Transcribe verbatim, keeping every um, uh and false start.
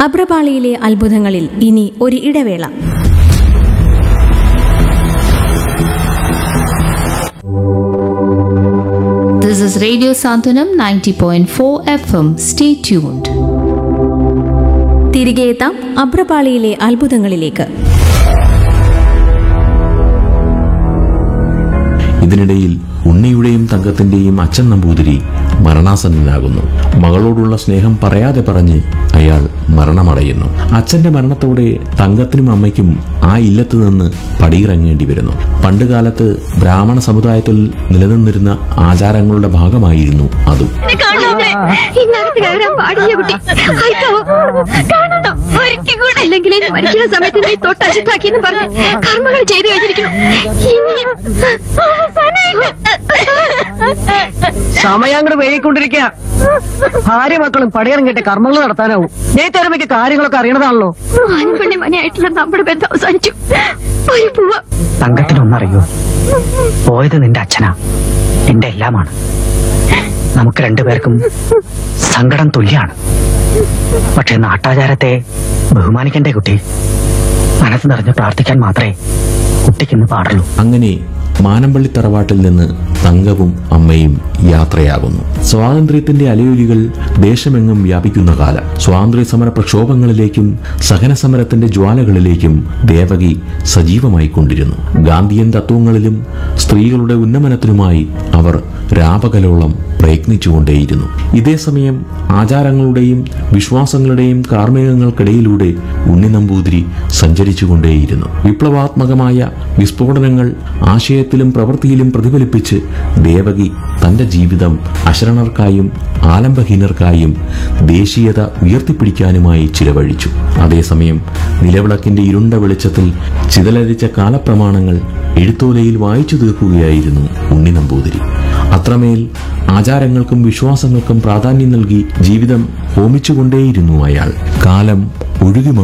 അഭ്രപാളിയിലെ അത്ഭുതങ്ങളിൽ ഇനി ഒരു ഇടവേള. This is Radio Santanam ninety point four F M. Stay tuned. തിരികെ എത്താം അഭ്രപാളിയിലെ അത്ഭുതങ്ങളിലേക്ക്. ഇതിനിടയിൽ ഉണ്ണിയുടെയും തങ്കത്തിന്റെയും അച്ഛൻ നമ്പൂതിരി മരണാസന്നനാകുന്നു. മകളോടുള്ള സ്നേഹം പറയാതെ പറഞ്ഞ് അയാൾ മരണമടയുന്നു. അച്ഛന്റെ മരണത്തോടെ തങ്കത്തിനും അമ്മയ്ക്കും ആ ഇല്ലത്ത് നിന്ന് പടിയിറങ്ങേണ്ടി വരുന്നു. പണ്ടുകാലത്ത് ബ്രാഹ്മണ സമുദായത്തിൽ നിലനിന്നിരുന്ന ആചാരങ്ങളുടെ ഭാഗമായിരുന്നു അതും. സമയങ്ങൾ വൈകിക്കൊണ്ടിരിക്കുക. ഭാര്യ മക്കളും പടിയിറങ്ങിയിട്ട് കർമ്മങ്ങൾ നടത്താനാവും. നേരത്തെ കാര്യങ്ങളൊക്കെ അറിയണതാണല്ലോ. മനയായിട്ടുള്ള നമ്മുടെ ബന്ധം അവസാനിച്ചു. തങ്കത്തിനൊന്നറിയോ, പോയത് നിന്റെ അച്ഛനാ, എന്റെ എല്ലാമാണ്. നമുക്ക് രണ്ടുപേർക്കും സങ്കടം തുല്യാണ്. പക്ഷെ നാട്ടാചാരത്തെ ബഹുമാനിക്കണ്ടേ കുട്ടി? മനസ്സ് നിറഞ്ഞ് പ്രാർത്ഥിക്കാൻ മാത്രമേ കുട്ടിക്കിന്ന് പാടുള്ളൂ. അങ്ങനെ മാനമ്പള്ളി തറവാട്ടിൽ നിന്ന് തങ്കവും അമ്മയും യാത്രയാകുന്നു. സ്വാതന്ത്ര്യത്തിന്റെ അലയൊലികൾ ദേശമെങ്ങും വ്യാപിക്കുന്ന കാലം. സ്വാതന്ത്ര്യ സമര പ്രക്ഷോഭങ്ങളിലേക്കും സഹനസമരത്തിന്റെ ജ്വാലകളിലേക്കും ദേവകി സജീവമായി കൊണ്ടിരുന്നു. ഗാന്ധിയൻ തത്വങ്ങളിലും സ്ത്രീകളുടെ ഉന്നമനത്തിനുമായി അവർ രാപകലോളം പ്രയത്നിച്ചുകൊണ്ടേയിരുന്നു. ഇതേസമയം ആചാരങ്ങളുടെയും വിശ്വാസങ്ങളുടെയും കാർമ്മികങ്ങൾക്കിടയിലൂടെ ഉണ്ണി നമ്പൂതിരി സഞ്ചരിച്ചുകൊണ്ടേയിരുന്നു. വിപ്ലവാത്മകമായ വിസ്ഫോടനങ്ങൾ ആശയത്തിലും പ്രവൃത്തിയിലും പ്രതിഫലിപ്പിച്ച് ദേവകി തന്റെ ജീവിതം അശരണർക്കായും ആലംബഹീനർക്കായും ദേശീയത ഉയർത്തിപ്പിടിക്കാനുമായി ചിലവഴിച്ചു. അതേസമയം നിലവിളക്കിന്റെ ഇരുണ്ട വെളിച്ചത്തിൽ ചിതലരിച്ച കാലപ്രമാണങ്ങൾ എഴുത്തോലയിൽ വായിച്ചു തീർക്കുകയായിരുന്നു ഉണ്ണി നമ്പൂതിരി. അത്രമേൽ ആചാരങ്ങൾക്കും വിശ്വാസങ്ങൾക്കും പ്രാധാന്യം നൽകി ജീവിതം ഹോമിച്ചുകൊണ്ടേയിരുന്നു അയാൾ. കാലം ഒഴുകി